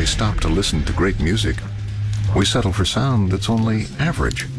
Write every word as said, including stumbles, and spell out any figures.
stop to listen to great music, we settle for sound that's only average.